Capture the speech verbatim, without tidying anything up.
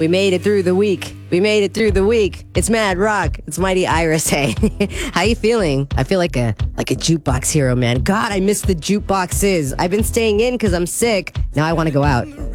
We made it through the week. We made it through the week. It's Mad Rock. It's Mighty Iris. Hey, how you feeling? I feel like a like a jukebox hero, man. God, I miss the jukeboxes. I've been staying in because I'm sick. Now I want to go out.